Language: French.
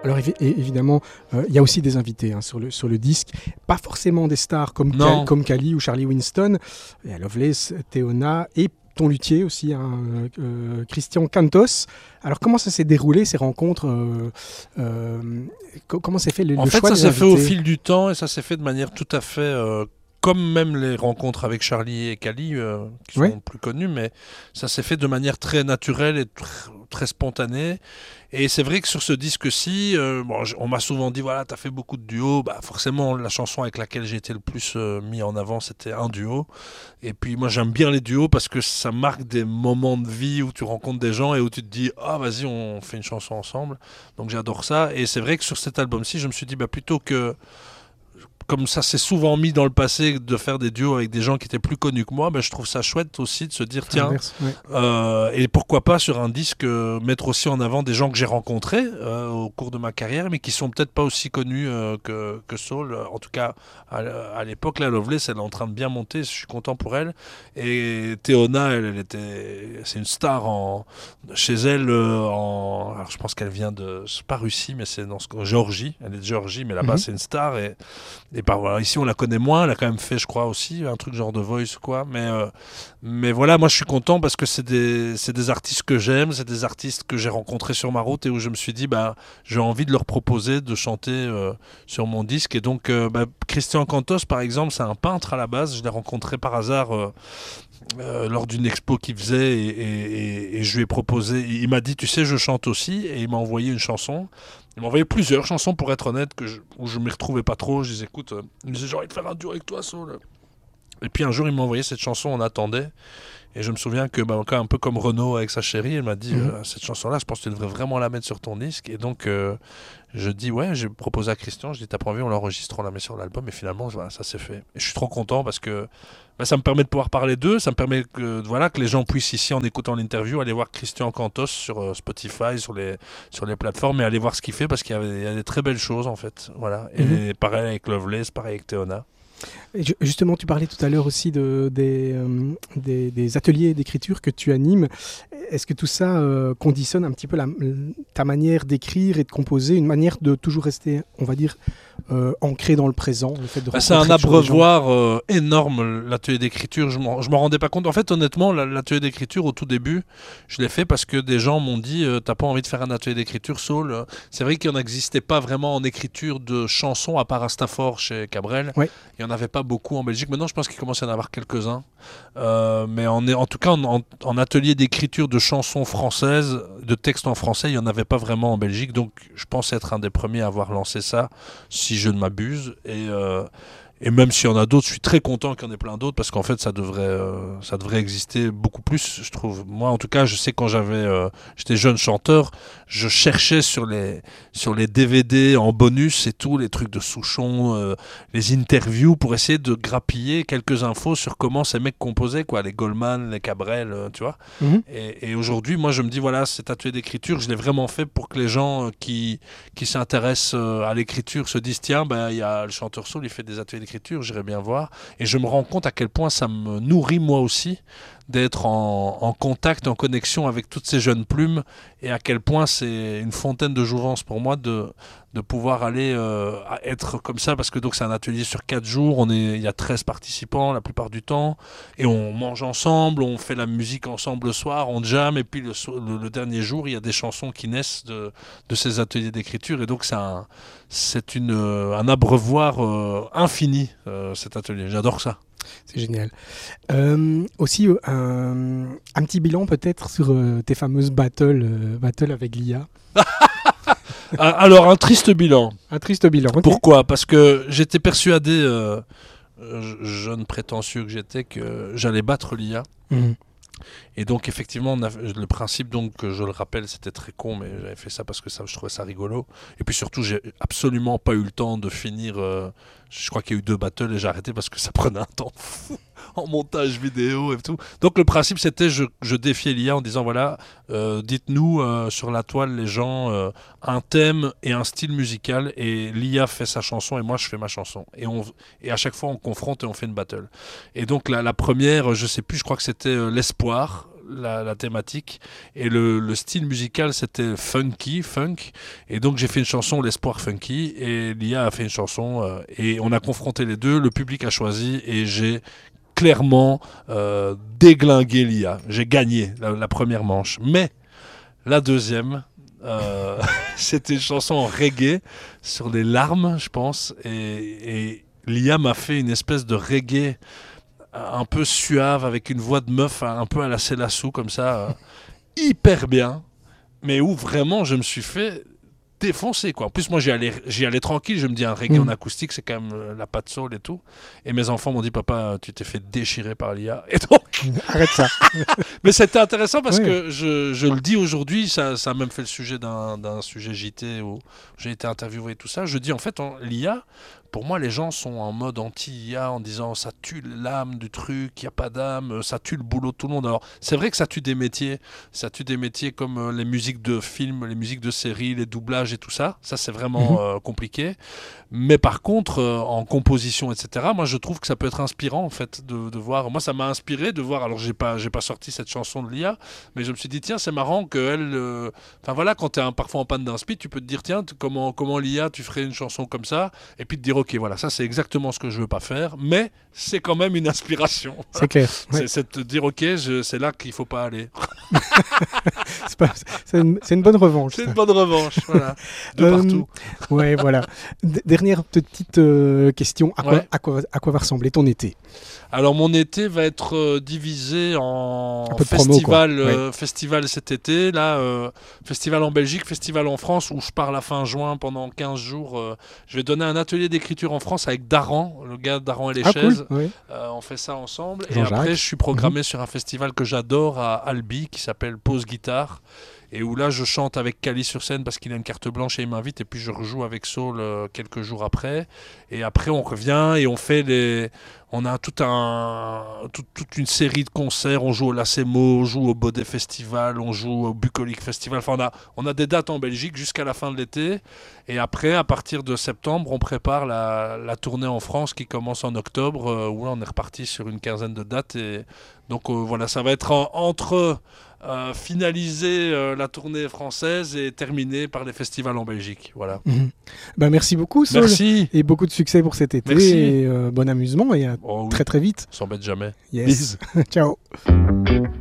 Alors évidemment, il y a aussi des invités sur le disque, pas forcément des stars comme Kali ou Charlie Winston. Il y a Loveless, Théona et ton luthier aussi, Christian Cantos. Alors comment ça s'est déroulé ces rencontres comment s'est fait le choix des invités? En fait, ça s'est fait au fil du temps et ça s'est fait de manière tout à fait... comme même les rencontres avec Charlie et Kali, qui sont plus connus, mais ça s'est fait de manière très naturelle et très spontanée. Et c'est vrai que sur ce disque-ci, on m'a souvent dit, voilà, t'as fait beaucoup de duos. Bah, forcément, la chanson avec laquelle j'ai été le plus mis en avant, c'était un duo. Et puis moi, j'aime bien les duos parce que ça marque des moments de vie où tu rencontres des gens et où tu te dis, ah, vas-y, on fait une chanson ensemble. Donc j'adore ça. Et c'est vrai que sur cet album-ci, je me suis dit, bah, plutôt que... Comme ça s'est souvent mis dans le passé de faire des duos avec des gens qui étaient plus connus que moi, je trouve ça chouette aussi de se dire tiens, et pourquoi pas sur un disque mettre aussi en avant des gens que j'ai rencontrés au cours de ma carrière, mais qui sont peut-être pas aussi connus que Saul. En tout cas, à l'époque, la Loveless, elle est en train de bien monter, je suis content pour elle. Et Théona, c'est une star chez elle. Alors je pense qu'elle vient c'est pas Russie, mais c'est Géorgie. Elle est de Géorgie, mais là-bas c'est une star et voilà, ici on la connaît moins, elle a quand même fait je crois aussi un truc genre de Voice quoi, mais voilà, moi je suis content parce que c'est des artistes que j'aime, c'est des artistes que j'ai rencontrés sur ma route et où je me suis dit j'ai envie de leur proposer de chanter sur mon disque. Et donc Christian Cantos par exemple, c'est un peintre à la base, je l'ai rencontré par hasard lors d'une expo qu'il faisait et je lui ai proposé, il m'a dit tu sais je chante aussi, et il m'a envoyé une chanson. Il m'a envoyé plusieurs chansons pour être honnête où je ne m'y retrouvais pas trop. Je disais écoute, il me disait j'ai envie de faire un duo avec toi Saul. Et puis un jour il m'a envoyé cette chanson, on attendait. Et je me souviens que un peu comme Renaud avec sa chérie, elle m'a dit cette chanson-là, je pense que tu devrais vraiment la mettre sur ton disque. Et donc je dis ouais, j'ai proposé à Christian, je dis t'as pas envie, on l'enregistre, on la met sur l'album. Et finalement voilà, ça s'est fait. Et je suis trop content parce que ça me permet de pouvoir parler d'eux, ça me permet que les gens puissent ici en écoutant l'interview aller voir Christian Cantos sur Spotify, sur les plateformes, et aller voir ce qu'il fait parce qu'il y a des très belles choses en fait. Voilà. Et pareil avec Loveless, pareil avec Théona. Et justement, tu parlais tout à l'heure aussi des ateliers d'écriture que tu animes. Est-ce que tout ça conditionne un petit peu ta manière d'écrire et de composer, une manière de toujours rester, on va dire, ancré dans le présent, le fait de c'est un abreuvoir énorme, l'atelier d'écriture. Je m'en rendais pas compte. En fait, honnêtement, l'atelier d'écriture, au tout début, je l'ai fait parce que des gens m'ont dit t'as pas envie de faire un atelier d'écriture, Saul? C'est vrai qu'il n'existait pas vraiment en écriture de chansons, à part Astafor chez Cabrel. Ouais. Il n'y en avait pas beaucoup en Belgique. Maintenant, je pense qu'il commence à y en avoir quelques-uns. Mais en tout cas, en atelier d'écriture de chansons françaises, de textes en français, il n'y en avait pas vraiment en Belgique. Donc, je pense être un des premiers à avoir lancé ça, si je ne m'abuse. Et même s'il y en a d'autres, je suis très content qu'il y en ait plein d'autres parce qu'en fait, ça devrait exister beaucoup plus, je trouve. Moi, en tout cas, je sais quand j'étais jeune chanteur, je cherchais sur les DVD en bonus et tout, les trucs de Souchon, les interviews pour essayer de grappiller quelques infos sur comment ces mecs composaient, quoi, les Goldman, les Cabrel, tu vois. Et aujourd'hui, moi, je me dis, voilà, cet atelier d'écriture, je l'ai vraiment fait pour que les gens qui s'intéressent à l'écriture se disent, tiens, il y a le chanteur Saul, il fait des ateliers d'écriture, j'irai bien voir. Et je me rends compte à quel point ça me nourrit moi aussi d'être en contact, en connexion avec toutes ces jeunes plumes, et à quel point c'est une fontaine de jouvence pour moi de pouvoir aller être comme ça, parce que donc c'est un atelier sur 4 jours, il y a 13 participants la plupart du temps, et on mange ensemble, on fait la musique ensemble le soir, on jam, et puis le dernier jour il y a des chansons qui naissent de ces ateliers d'écriture, et donc c'est un abreuvoir infini, cet atelier, j'adore ça. C'est génial. Aussi, un petit bilan peut-être sur tes fameuses battles avec l'IA. Alors, un triste bilan. Un triste bilan, okay. Pourquoi ? Parce que j'étais persuadé, jeune prétentieux que j'étais, que j'allais battre l'IA. Et donc effectivement le principe, donc je le rappelle, c'était très con, mais j'avais fait ça parce que je trouvais ça rigolo, et puis surtout j'ai absolument pas eu le temps de finir, je crois qu'il y a eu 2 battles et j'ai arrêté parce que ça prenait un temps fou en montage vidéo et tout. Donc le principe c'était je défiais l'IA en disant voilà, dites-nous sur la toile les gens un thème et un style musical, et l'IA fait sa chanson et moi je fais ma chanson, et à chaque fois on confronte et on fait une battle. Et donc la première, je sais plus, je crois que c'était l'espoir. la thématique. Et le style musical, c'était funk. Et donc, j'ai fait une chanson, L'espoir funky. Et Lia a fait une chanson. Et on a confronté les deux. Le public a choisi. Et j'ai clairement déglingué Lia. J'ai gagné la première manche. Mais la deuxième, c'était une chanson en reggae sur les larmes, je pense. Et Lia m'a fait une espèce de reggae un peu suave, avec une voix de meuf un peu à la Célassou, comme ça, hyper bien. Mais où vraiment je me suis fait défoncer, quoi. En plus, moi, j'y allais tranquille. Je me dis, un reggae en acoustique, c'est quand même la patte soul et tout. Et mes enfants m'ont dit, papa, tu t'es fait déchirer par l'IA. Et donc... Arrête ça. Mais c'était intéressant parce que je le dis aujourd'hui, ça a même fait le sujet d'un sujet JT où j'ai été interviewé et tout ça. Je dis, en fait, l'IA... Pour moi, les gens sont en mode anti-IA en disant ça tue l'âme du truc, il n'y a pas d'âme, ça tue le boulot de tout le monde. Alors, c'est vrai que ça tue des métiers. Ça tue des métiers comme les musiques de films, les musiques de séries, les doublages et tout ça. Ça, c'est vraiment compliqué. Mais par contre, en composition, etc., moi, je trouve que ça peut être inspirant, en fait, de voir. Moi, ça m'a inspiré de voir. Alors, j'ai pas sorti cette chanson de l'IA, mais je me suis dit, tiens, c'est marrant qu'elle. Enfin, voilà, quand tu es parfois en panne d'inspi, tu peux te dire, tiens, comment l'IA, tu ferais une chanson comme ça, et puis te dire, ok, voilà, ça c'est exactement ce que je veux pas faire, mais c'est quand même une inspiration. C'est clair. Ouais. C'est de te dire, ok, c'est là qu'il faut pas aller. C'est une bonne revanche. C'est une bonne revanche, voilà. De partout. Ouais, voilà. Dernière petite question. À quoi va ressembler ton été ? Alors mon été va être divisé en festival cet été, là, festival en Belgique, festival en France, où je pars la fin juin pendant 15 jours. Je vais donner un atelier d'écriture en France avec Daran, le gars de Daran et les chaises. Cool, oui. On fait ça ensemble. Et après, je suis programmé sur un festival que j'adore à Albi, qui s'appelle Pause Guitare. Et où là, je chante avec Kali sur scène parce qu'il a une carte blanche et il m'invite. Et puis, je rejoue avec Saul quelques jours après. Et après, on revient et on fait on a toute une série de concerts. On joue au Lacemo, on joue au Baudet Festival, on joue au Bucolique Festival. Enfin, on a des dates en Belgique jusqu'à la fin de l'été. Et après, à partir de septembre, on prépare la tournée en France qui commence en octobre, où là, on est reparti sur une quinzaine de dates. Et donc, voilà, ça va être entre... finaliser la tournée française et terminer par les festivals en Belgique. Voilà. Merci beaucoup, Saul. Merci. Et beaucoup de succès pour cet été. Merci. Et bon amusement et à très très vite. On s'embête jamais. Yes. Ciao.